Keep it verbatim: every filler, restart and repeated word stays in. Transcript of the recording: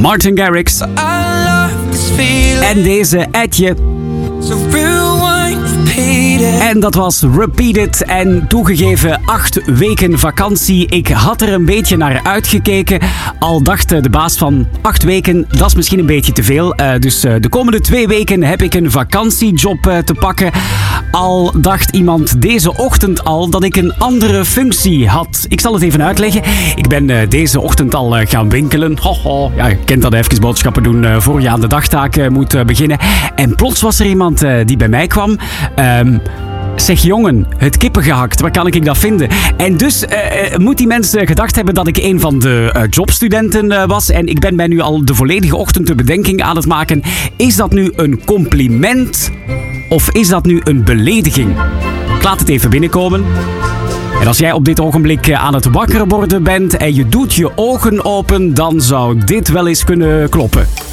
Martin Garrix. En deze Etje. En dat was Repeated en toegegeven acht weken vakantie. Ik had er een beetje naar uitgekeken. Al dacht de baas van acht weken, dat is misschien een beetje te veel. Uh, dus uh, de komende twee weken heb ik een vakantiejob uh, te pakken. Al dacht iemand deze ochtend al dat ik een andere functie had. Ik zal het even uitleggen. Ik ben uh, deze ochtend al uh, gaan winkelen. Ho, ho. Ja, je kent dat, even boodschappen doen uh, voor je aan de dagtaak uh, moet uh, beginnen. En plots was er iemand uh, die bij mij kwam. Um, Zeg jongen, het kippen gehakt, waar kan ik dat vinden? En dus uh, moet die mensen gedacht hebben dat ik een van de uh, jobstudenten uh, was. En ik ben mij nu al de volledige ochtend de bedenking aan het maken. Is dat nu een compliment of is dat nu een belediging? Ik laat het even binnenkomen. En als jij op dit ogenblik aan het wakker worden bent en je doet je ogen open, dan zou dit wel eens kunnen kloppen.